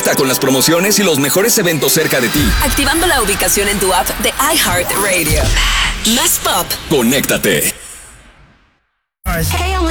Conecta con las promociones y los mejores eventos cerca de ti. Activando la ubicación en tu app de iHeartRadio. Más pop. Conéctate. Hey,